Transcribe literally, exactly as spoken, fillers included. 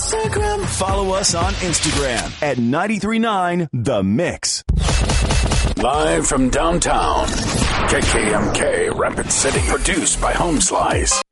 Instagram. Follow us on Instagram at ninety-three point nine The Mix. Live from downtown, K K M K Rapid City. Produced by Home Slice.